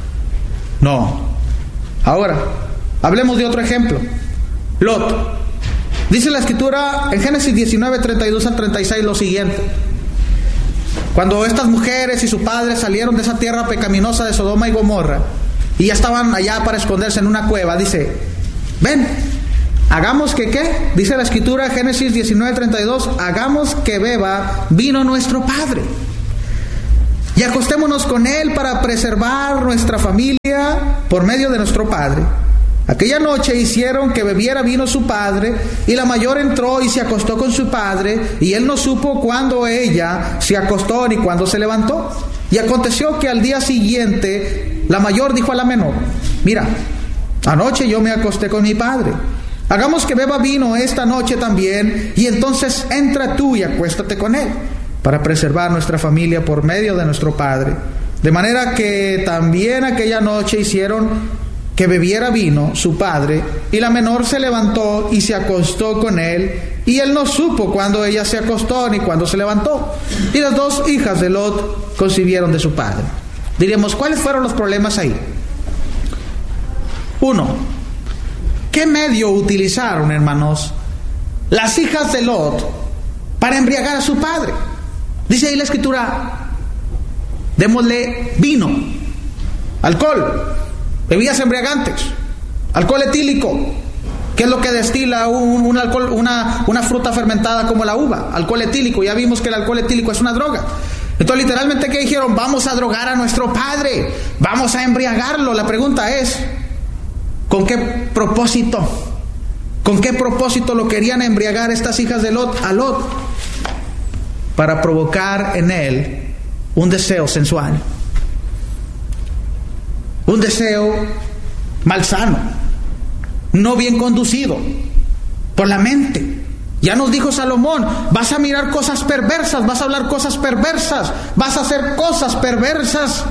No. Ahora, hablemos de otro ejemplo. Lot. Dice la Escritura en Génesis 19, 32 al 36 lo siguiente. Cuando estas mujeres y su padre salieron de esa tierra pecaminosa de Sodoma y Gomorra, y ya estaban allá para esconderse en una cueva, dice, ven, hagamos que ¿qué? Dice la Escritura, Génesis 19:32, hagamos que beba vino nuestro padre, y acostémonos con él para preservar nuestra familia por medio de nuestro padre. Aquella noche hicieron que bebiera vino su padre, y la mayor entró y se acostó con su padre, y él no supo cuándo ella se acostó ni cuándo se levantó. Y aconteció que al día siguiente la mayor dijo a la menor, mira, anoche yo me acosté con mi padre, hagamos que beba vino esta noche también, y entonces entra tú y acuéstate con él, para preservar nuestra familia por medio de nuestro padre. De manera que también aquella noche hicieron que bebiera vino su padre, y la menor se levantó y se acostó con él, y él no supo cuándo ella se acostó ni cuándo se levantó. Y las dos hijas de Lot concibieron de su padre. Diríamos, ¿cuáles fueron los problemas ahí? Uno, ¿qué medio utilizaron, hermanos, las hijas de Lot para embriagar a su padre? Dice ahí la Escritura, démosle vino, alcohol, bebidas embriagantes, alcohol etílico. ¿Qué es lo que destila un alcohol, una fruta fermentada como la uva? Alcohol etílico. Ya vimos que el alcohol etílico es una droga. Entonces, literalmente, ¿qué dijeron? Vamos a drogar a nuestro padre, vamos a embriagarlo. La pregunta es, ¿Con qué propósito? ¿Con qué propósito lo querían embriagar estas hijas de Lot a Lot? Para provocar en él un deseo sensual, un deseo malsano, no bien conducido por la mente. Ya nos dijo Salomón, vas a mirar cosas perversas, vas a hablar cosas perversas, vas a hacer cosas perversas.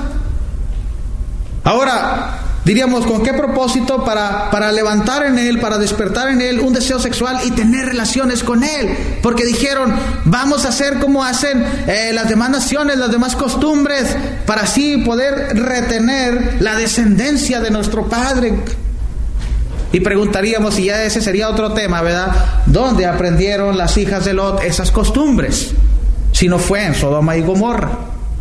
Ahora, diríamos, ¿con qué propósito? Para levantar en él, para despertar en él un deseo sexual y tener relaciones con él. Porque dijeron, vamos a hacer como hacen las demás naciones, las demás costumbres, para así poder retener la descendencia de nuestro padre. Y preguntaríamos, y ya ese sería otro tema, ¿verdad? ¿Dónde aprendieron las hijas de Lot esas costumbres? Si no fue en Sodoma y Gomorra.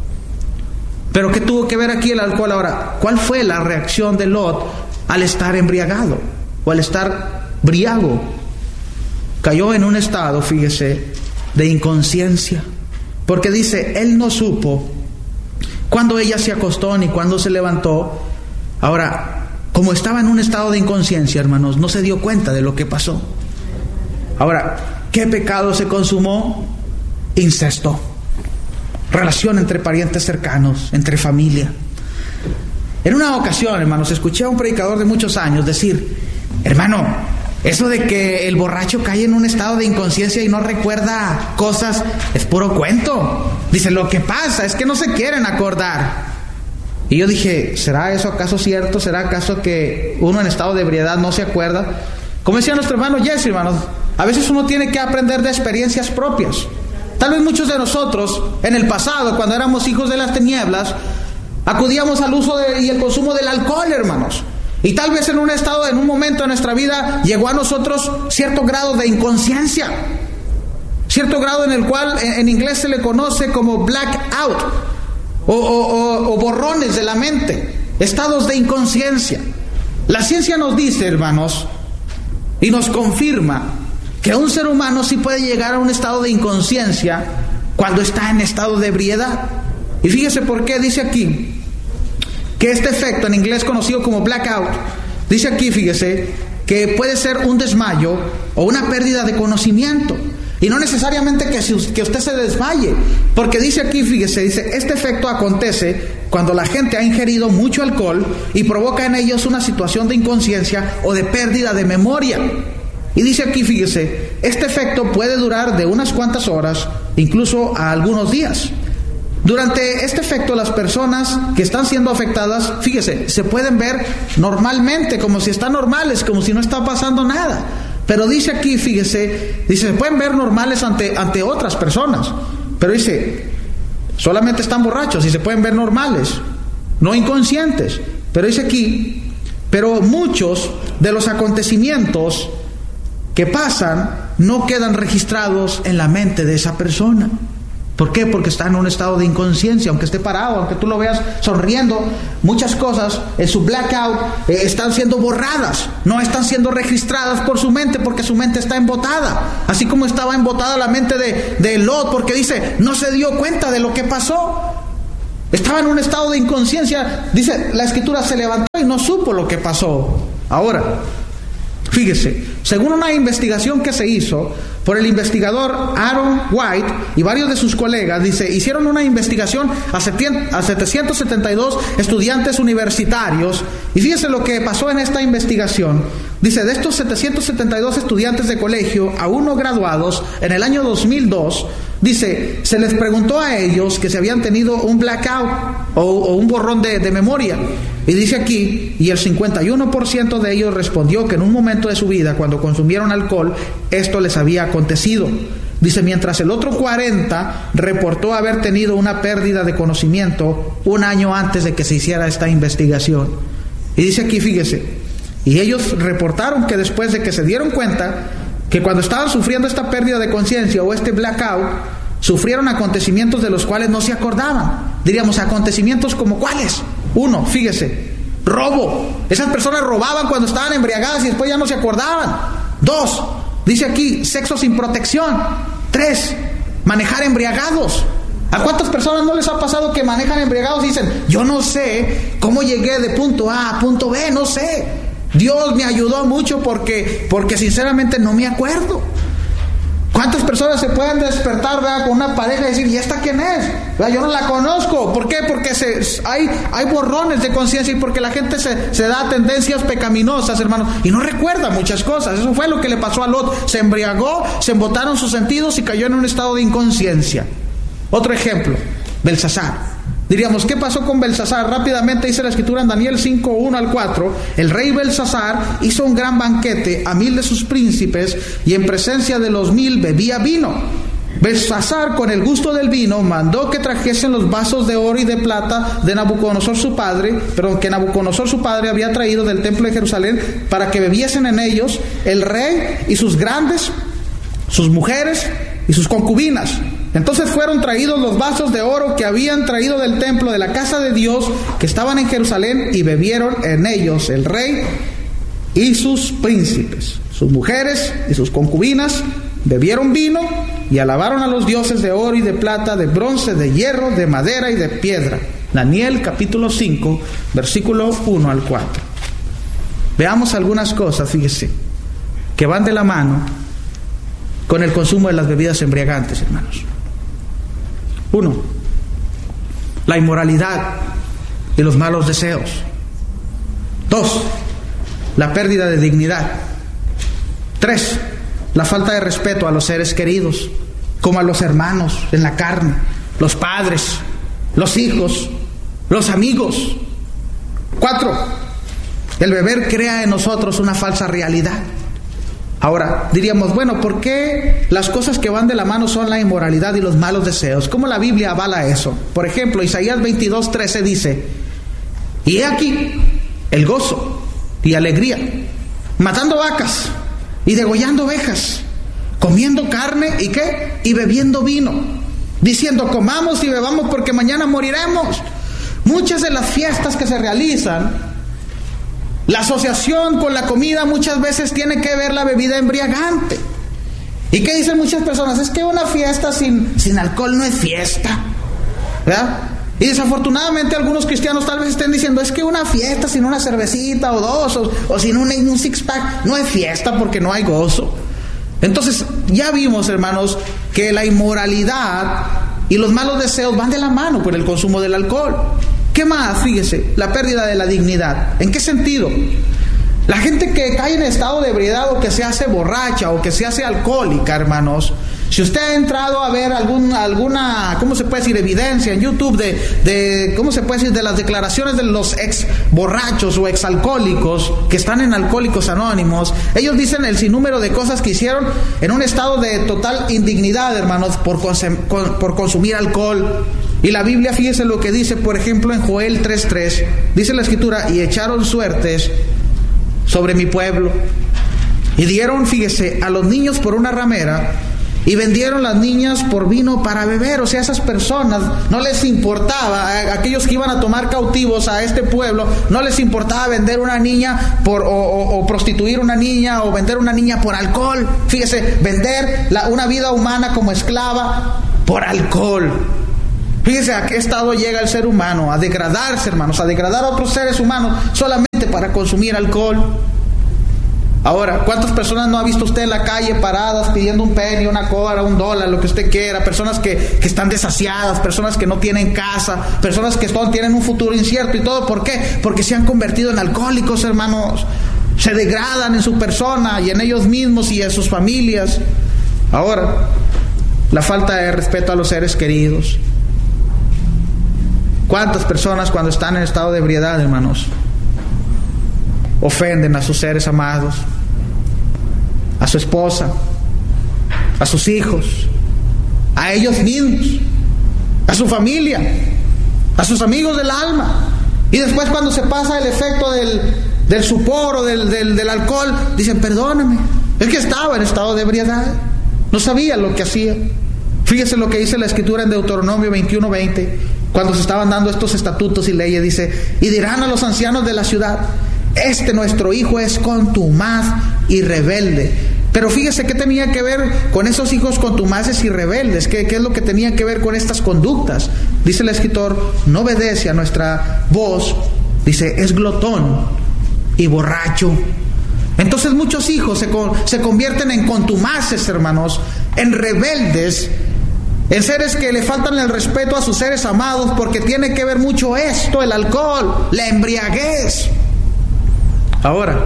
Pero ¿qué tuvo que ver aquí el alcohol ahora? ¿Cuál fue la reacción de Lot al estar embriagado o al estar briago? Cayó en un estado, fíjese, de inconsciencia. Porque dice, él no supo cuándo ella se acostó ni cuándo se levantó. Ahora, como estaba en un estado de inconsciencia, hermanos, no se dio cuenta de lo que pasó. Ahora, ¿qué pecado se consumó? Incesto. Relación entre parientes cercanos, entre familia. En una ocasión, hermanos, escuché a un predicador de muchos años decir, hermano, eso de que el borracho cae en un estado de inconsciencia y no recuerda cosas es puro cuento. Dice, lo que pasa es que no se quieren acordar. Y yo dije, ¿será eso acaso cierto? ¿Será acaso que uno en estado de ebriedad no se acuerda? Como decía nuestro hermano Jesse, hermanos, a veces uno tiene que aprender de experiencias propias. Tal vez muchos de nosotros, en el pasado, cuando éramos hijos de las tinieblas, acudíamos al uso y el consumo del alcohol, hermanos. Y tal vez en un momento de nuestra vida, llegó a nosotros cierto grado de inconsciencia. Cierto grado en el cual en inglés se le conoce como blackout. O borrones de la mente, estados de inconsciencia. La ciencia nos dice, hermanos, y nos confirma que un ser humano sí puede llegar a un estado de inconsciencia cuando está en estado de ebriedad. Y fíjese por qué dice aquí que este efecto, en inglés conocido como blackout, dice aquí, fíjese, que puede ser un desmayo o una pérdida de conocimiento. Y no necesariamente que usted se desmaye, porque dice aquí, fíjese, dice, este efecto acontece cuando la gente ha ingerido mucho alcohol y provoca en ellos una situación de inconsciencia o de pérdida de memoria. Y dice aquí, fíjese, este efecto puede durar de unas cuantas horas, incluso a algunos días. Durante este efecto, las personas que están siendo afectadas, fíjese, se pueden ver normalmente, como si están normales, como si no está pasando nada. Pero dice aquí, fíjese, dice, se pueden ver normales ante otras personas. Pero dice, solamente están borrachos y se pueden ver normales, no inconscientes. Pero dice aquí, pero muchos de los acontecimientos que pasan no quedan registrados en la mente de esa persona. ¿Por qué? Porque está en un estado de inconsciencia, aunque esté parado, aunque tú lo veas sonriendo, muchas cosas en su blackout están siendo borradas, no están siendo registradas por su mente, porque su mente está embotada, así como estaba embotada la mente de Lot, porque dice, no se dio cuenta de lo que pasó, estaba en un estado de inconsciencia, dice la escritura, se levantó y no supo lo que pasó. Ahora, fíjese, según una investigación que se hizo por el investigador Aaron White y varios de sus colegas, dice, hicieron una investigación a 772 estudiantes universitarios, y fíjese lo que pasó en esta investigación. Dice, de estos 772 estudiantes de colegio aún no graduados en el año 2002, dice, se les preguntó a ellos que si habían tenido un blackout o un borrón de memoria. Y dice aquí, y el 51% de ellos respondió que en un momento de su vida, cuando consumieron alcohol, esto les había acontecido. Dice, mientras el otro 40% reportó haber tenido una pérdida de conocimiento un año antes de que se hiciera esta investigación. Y dice aquí, fíjese, y ellos reportaron que después de que se dieron cuenta que cuando estaban sufriendo esta pérdida de conciencia o este blackout, sufrieron acontecimientos de los cuales no se acordaban. Diríamos, acontecimientos como ¿cuáles? 1, fíjese, robo. Esas personas robaban cuando estaban embriagadas y después ya no se acordaban. 2, dice aquí, sexo sin protección. 3, manejar embriagados. ¿A cuántas personas no les ha pasado que manejan embriagados y dicen, yo no sé cómo llegué de punto A a punto B, no sé? Dios me ayudó mucho porque sinceramente no me acuerdo. ¿Cuántas personas se pueden despertar, ¿verdad?, con una pareja y decir, ¿y esta quién es? ¿Verdad? Yo no la conozco. ¿Por qué? Porque hay borrones de conciencia y porque la gente se da a tendencias pecaminosas, hermanos, y no recuerda muchas cosas. Eso fue lo que le pasó a Lot. Se embriagó, se embotaron sus sentidos y cayó en un estado de inconsciencia. Otro ejemplo, Belsasar. Diríamos, ¿qué pasó con Belsasar? Rápidamente dice la Escritura en Daniel 5, 1 al 4. El rey Belsasar hizo un gran banquete a 1000 de sus príncipes y en presencia de los 1000 bebía vino. Belsasar, con el gusto del vino, mandó que trajesen los vasos de oro y de plata de Nabucodonosor su padre, que Nabucodonosor su padre había traído del templo de Jerusalén, para que bebiesen en ellos el rey y sus grandes, sus mujeres y sus concubinas. Entonces fueron traídos los vasos de oro que habían traído del templo de la casa de Dios, que estaban en Jerusalén, y bebieron en ellos el rey y sus príncipes, sus mujeres y sus concubinas. Bebieron vino y alabaron a los dioses de oro y de plata, de bronce, de hierro, de madera y de piedra. Daniel capítulo 5, versículo 1 al 4. Veamos algunas cosas, fíjese, que van de la mano con el consumo de las bebidas embriagantes, hermanos. 1. La inmoralidad y los malos deseos. 2. La pérdida de dignidad. 3. La falta de respeto a los seres queridos, como a los hermanos en la carne, los padres, los hijos, los amigos. 4. El beber crea en nosotros una falsa realidad. Ahora, diríamos, bueno, ¿por qué las cosas que van de la mano son la inmoralidad y los malos deseos? ¿Cómo la Biblia avala eso? Por ejemplo, Isaías 22:13 dice, y he aquí el gozo y alegría, matando vacas y degollando ovejas, comiendo carne y ¿qué? Y bebiendo vino, diciendo, comamos y bebamos porque mañana moriremos. Muchas de las fiestas que se realizan, la asociación con la comida muchas veces tiene que ver la bebida embriagante. ¿Y qué dicen muchas personas? Es que una fiesta sin alcohol no es fiesta, ¿verdad? Y desafortunadamente algunos cristianos tal vez estén diciendo, es que una fiesta sin una cervecita o dos, o sin un six pack, no es fiesta porque no hay gozo. Entonces ya vimos, hermanos, que la inmoralidad y los malos deseos van de la mano con el consumo del alcohol. ¿Qué más? Fíjese, la pérdida de la dignidad. ¿En qué sentido? La gente que cae en estado de ebriedad o que se hace borracha o que se hace alcohólica, hermanos, si usted ha entrado a ver alguna, ¿cómo se puede decir?, evidencia en YouTube de ¿cómo se puede decir?, de las declaraciones de los ex borrachos o ex alcohólicos que están en Alcohólicos Anónimos, ellos dicen el sinnúmero de cosas que hicieron en un estado de total indignidad, hermanos, por consumir alcohol. Y la Biblia, fíjese lo que dice, por ejemplo, en Joel 3:3, dice la Escritura, y echaron suertes sobre mi pueblo, y dieron, fíjese, a los niños por una ramera, y vendieron las niñas por vino para beber. O sea, esas personas no les importaba, a aquellos que iban a tomar cautivos a este pueblo, no les importaba vender una niña o prostituir una niña, o vender una niña por alcohol. Fíjese, vender una vida humana como esclava por alcohol. Fíjese a qué estado llega el ser humano, a degradarse, hermanos, a degradar a otros seres humanos solamente para consumir alcohol. Ahora, ¿cuántas personas no ha visto usted en la calle paradas pidiendo un penny, una cobra, $1, lo que usted quiera? Personas que están desasiadas, personas que no tienen casa, personas que tienen un futuro incierto y todo. ¿Por qué? Porque se han convertido en alcohólicos, hermanos. Se degradan en su persona y en ellos mismos y en sus familias. Ahora, la falta de respeto a los seres queridos. ¿Cuántas personas cuando están en estado de ebriedad, hermanos, ofenden a sus seres amados, a su esposa, a sus hijos, a ellos mismos, a su familia, a sus amigos del alma? Y después, cuando se pasa el efecto del sopor o del alcohol, dicen, perdóname, es que estaba en estado de ebriedad, no sabía lo que hacía. Fíjese lo que dice la Escritura en Deuteronomio 21:20, cuando se estaban dando estos estatutos y leyes, dice, y dirán a los ancianos de la ciudad, nuestro hijo es contumaz y rebelde. Pero fíjese qué tenía que ver con esos hijos contumaces y rebeldes, qué es lo que tenía que ver con estas conductas. Dice el escritor, no obedece a nuestra voz, dice, es glotón y borracho. Entonces muchos hijos se convierten en contumaces, hermanos, en rebeldes, en seres que le faltan el respeto a sus seres amados, porque tiene que ver mucho esto, el alcohol, la embriaguez. Ahora,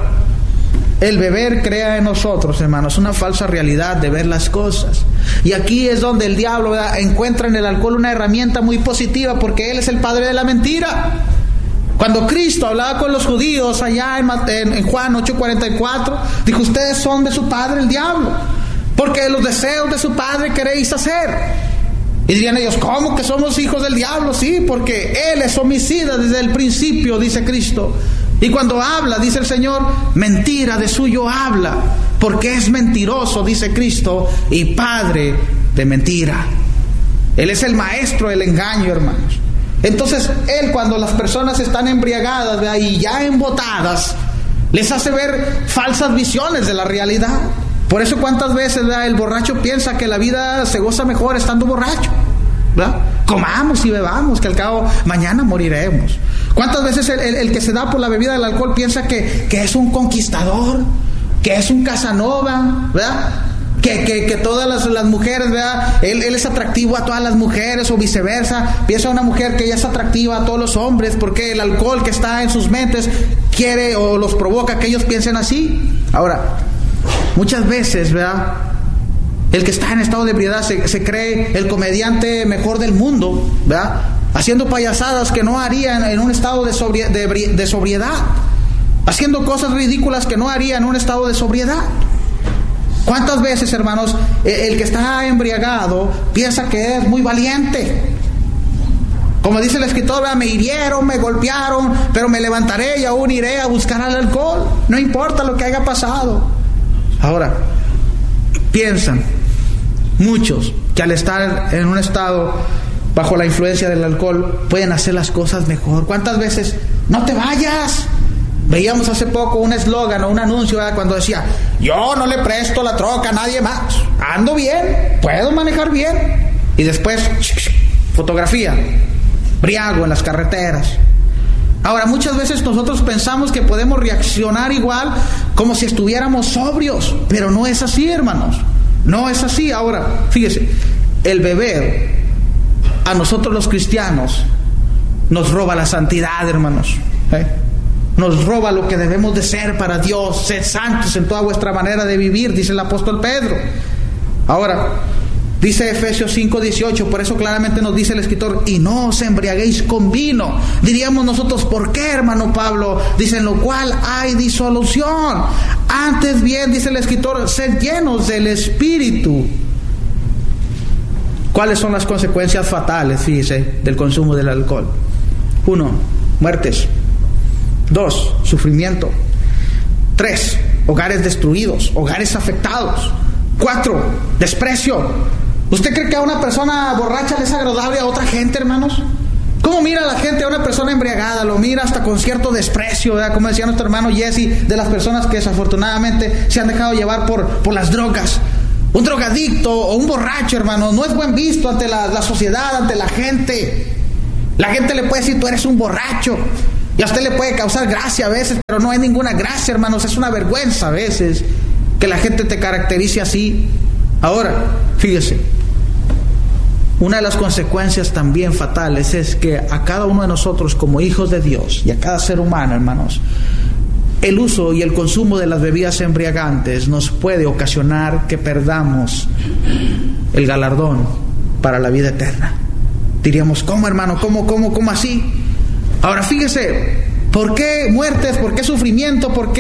el beber crea en nosotros, hermanos, una falsa realidad de ver las cosas. Y aquí es donde el diablo, ¿verdad?, encuentra en el alcohol una herramienta muy positiva, porque él es el padre de la mentira. Cuando Cristo hablaba con los judíos allá en Juan 8:44, dijo: ustedes son de su padre el diablo, porque los deseos de su padre queréis hacer. Y dirían ellos: ¿cómo que somos hijos del diablo? Sí, porque él es homicida desde el principio, dice Cristo. Y cuando habla, dice el Señor, mentira de suyo habla, porque es mentiroso, dice Cristo, y padre de mentira. Él es el maestro del engaño, hermanos. Entonces, él, cuando las personas están embriagadas, ¿verdad?, y ya embotadas, les hace ver falsas visiones de la realidad. Por eso, cuántas veces, ¿verdad?, el borracho piensa que la vida se goza mejor estando borracho, ¿verdad? Comamos y bebamos, que al cabo mañana moriremos. ¿Cuántas veces el que se da por la bebida del alcohol piensa que es un conquistador, que es un Casanova, ¿verdad? Que todas las mujeres, ¿verdad?, él es atractivo a todas las mujeres, o viceversa. Piensa una mujer que ella es atractiva a todos los hombres, porque el alcohol que está en sus mentes quiere o los provoca que ellos piensen así. Ahora, muchas veces, ¿verdad?, el que está en estado de ebriedad se cree el comediante mejor del mundo, ¿verdad?, haciendo payasadas que no harían en un estado de sobriedad, haciendo cosas ridículas que no haría en un estado de sobriedad. ¿Cuántas veces, hermanos, el que está embriagado piensa que es muy valiente? Como dice el escritor, me hirieron, me golpearon, pero me levantaré y aún iré a buscar al alcohol, no importa lo que haya pasado. Ahora, piensan muchos que al estar en un estado bajo la influencia del alcohol pueden hacer las cosas mejor. ¿Cuántas veces? ¡No te vayas! Veíamos hace poco un eslogan o un anuncio, ¿verdad?, cuando decía: yo no le presto la troca a nadie más, ando bien, puedo manejar bien. Y después, fotografía, briago en las carreteras. Ahora, muchas veces nosotros pensamos que podemos reaccionar igual como si estuviéramos sobrios, pero no es así, hermanos, no es así. Ahora, fíjese, el beber a nosotros los cristianos nos roba la santidad, hermanos, nos roba lo que debemos de ser para Dios. Sed santos en toda vuestra manera de vivir, dice el apóstol Pedro. Ahora, dice Efesios 5:18, por eso claramente nos dice el escritor: y no os embriaguéis con vino. Diríamos nosotros: ¿por qué, hermano Pablo? Dice: en lo cual hay disolución. Antes bien, dice el escritor, sed llenos del Espíritu. ¿Cuáles son las consecuencias fatales, fíjese, del consumo del alcohol? 1, muertes. 2, sufrimiento. 3, hogares destruidos, hogares afectados. 4, desprecio. ¿Usted cree que a una persona borracha le es agradable a otra gente, hermanos? ¿Cómo mira la gente a una persona embriagada? Lo mira hasta con cierto desprecio, ¿verdad? Como decía nuestro hermano Jesse, de las personas que desafortunadamente se han dejado llevar por las drogas. Un drogadicto o un borracho, hermano, no es buen visto ante la sociedad, ante la gente. La gente le puede decir: tú eres un borracho. Y a usted le puede causar gracia a veces, pero no hay ninguna gracia, hermanos. Es una vergüenza a veces que la gente te caracterice así. Ahora, fíjese, una de las consecuencias también fatales es que a cada uno de nosotros como hijos de Dios, y a cada ser humano, hermanos, el uso y el consumo de las bebidas embriagantes nos puede ocasionar que perdamos el galardón para la vida eterna. Diríamos: ¿cómo, hermano? ¿Cómo así? Ahora, fíjese, ¿por qué muertes? ¿Por qué sufrimiento? ¿Por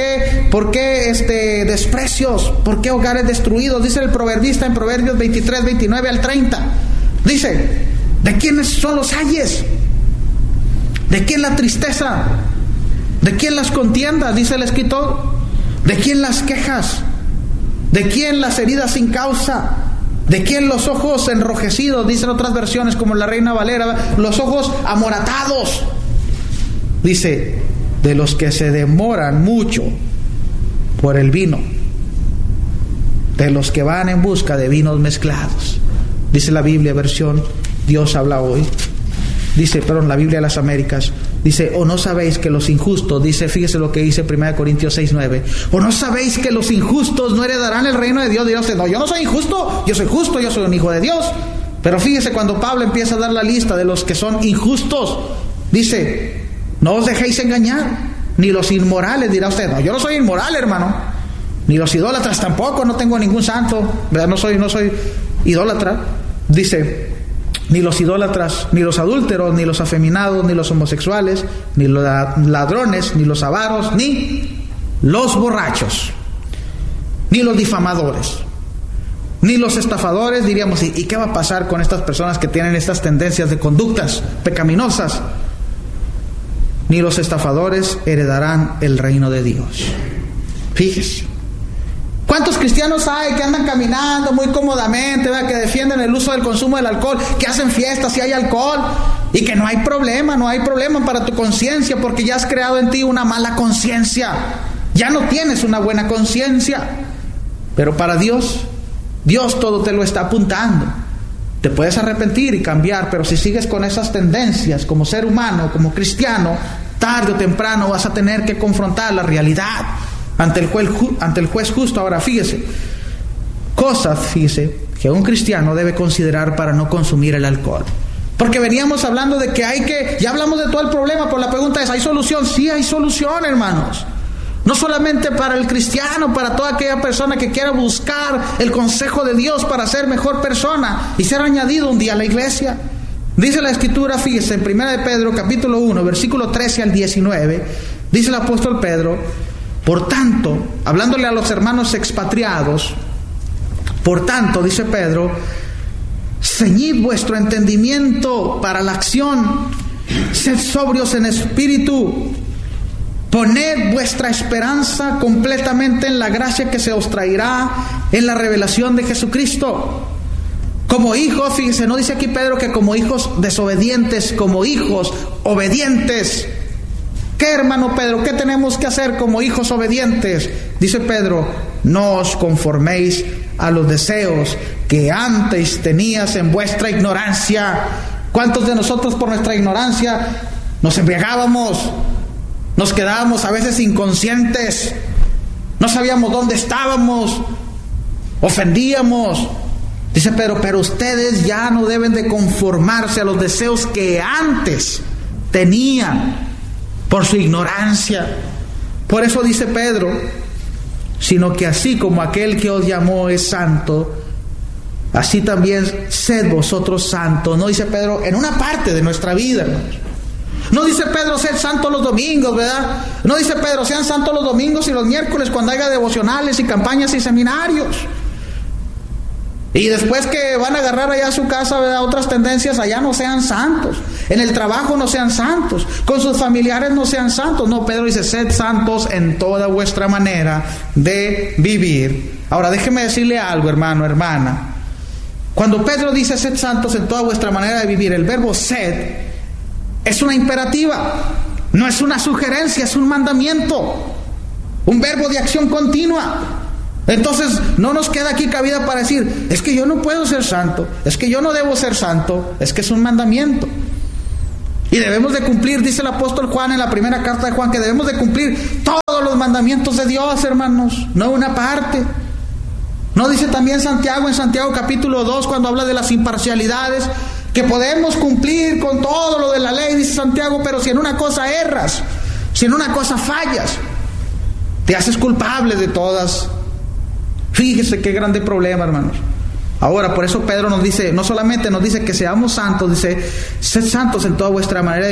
qué desprecios? ¿Por qué hogares destruidos? Dice el proverbista en Proverbios 23, 29 al 30. Dice: ¿de quiénes son los ayes? ¿De quién la tristeza? ¿De quién las contiendas? Dice el escritor. ¿De quién las quejas? ¿De quién las heridas sin causa? ¿De quién los ojos enrojecidos? Dicen otras versiones como la Reina Valera, los ojos amoratados. Dice: de los que se demoran mucho por el vino, de los que van en busca de vinos mezclados. Dice la Biblia, versión Dios habla hoy. Dice, la Biblia de las Américas: Dice, ¿o no sabéis que los injustos, dice, fíjese lo que dice 1 Corintios 6:9, ¿o no sabéis que los injustos no heredarán el reino de Dios? Dirá usted, no, yo no soy injusto, yo soy justo, yo soy un hijo de Dios. Pero fíjese cuando Pablo empieza a dar la lista de los que son injustos, dice, no os dejéis engañar, ni los inmorales. Dirá usted, no, yo no soy inmoral, hermano, ni los idólatras tampoco, no tengo ningún santo, ¿verdad? No soy idólatra. Dice, ni los idólatras, ni los adúlteros, ni los afeminados, ni los homosexuales, ni los ladrones, ni los avaros, ni los borrachos, ni los difamadores, ni los estafadores. Diríamos, ¿y qué va a pasar con estas personas que tienen estas tendencias de conductas pecaminosas? Ni los estafadores heredarán el reino de Dios. Fíjese. ¿Cuántos cristianos hay que andan caminando muy cómodamente, ¿verdad? Que defienden el uso del consumo del alcohol, que hacen fiestas si hay alcohol, y que no hay problema para tu conciencia, porque ya has creado en ti una mala conciencia, ya no tienes una buena conciencia? Pero para Dios todo te lo está apuntando. Te puedes arrepentir y cambiar, pero si sigues con esas tendencias como ser humano, como cristiano, tarde o temprano vas a tener que confrontar la realidad ante el juez justo. Ahora fíjese que un cristiano debe considerar para no consumir el alcohol. Porque veníamos hablando de que ya hablamos de todo el problema, pero la pregunta es, ¿hay solución? Sí hay solución, hermanos. No solamente para el cristiano, para toda aquella persona que quiera buscar el consejo de Dios para ser mejor persona y ser añadido un día a la iglesia. Dice la Escritura, fíjese, en 1 de Pedro, capítulo 1, versículo 13 al 19, dice el apóstol Pedro, por tanto, hablándole a los hermanos expatriados, por tanto, dice Pedro, ceñid vuestro entendimiento para la acción, sed sobrios en espíritu, poned vuestra esperanza completamente en la gracia que se os traerá en la revelación de Jesucristo. Como hijos, fíjense, no dice aquí Pedro que como hijos desobedientes, como hijos obedientes. ¿Qué, hermano Pedro? ¿Qué tenemos que hacer como hijos obedientes? Dice Pedro, no os conforméis a los deseos que antes tenías en vuestra ignorancia. ¿Cuántos de nosotros por nuestra ignorancia nos embriagábamos? Nos quedábamos a veces inconscientes, no sabíamos dónde estábamos, ofendíamos. Dice Pedro, pero ustedes ya no deben de conformarse a los deseos que antes tenían por su ignorancia. Por eso dice Pedro, sino que así como aquel que os llamó es santo, así también sed vosotros santos. No dice Pedro en una parte de nuestra vida, hermanos. No dice Pedro, sed santos los domingos, ¿verdad? No dice Pedro, sean santos los domingos y los miércoles cuando haya devocionales y campañas y seminarios. Y después que van a agarrar allá a su casa, ¿verdad?, otras tendencias, allá no sean santos. En el trabajo no sean santos. Con sus familiares no sean santos. No, Pedro dice, sed santos en toda vuestra manera de vivir. Ahora, déjeme decirle algo, hermano, hermana. Cuando Pedro dice, sed santos en toda vuestra manera de vivir, el verbo sed es una imperativa, no es una sugerencia, es un mandamiento, un verbo de acción continua. Entonces no nos queda aquí cabida para decir, es que yo no puedo ser santo, es que yo no debo ser santo, es que es un mandamiento. Y debemos de cumplir, dice el apóstol Juan en la primera carta de Juan, que debemos de cumplir todos los mandamientos de Dios, hermanos, no una parte. ¿No dice también Santiago en Santiago capítulo 2 cuando habla de las imparcialidades? Que podemos cumplir con todo lo de la ley, dice Santiago, pero si en una cosa erras, si en una cosa fallas, te haces culpable de todas. Fíjese qué grande problema, hermanos. Ahora, por eso Pedro nos dice, no solamente nos dice que seamos santos, dice, sed santos en toda vuestra manera de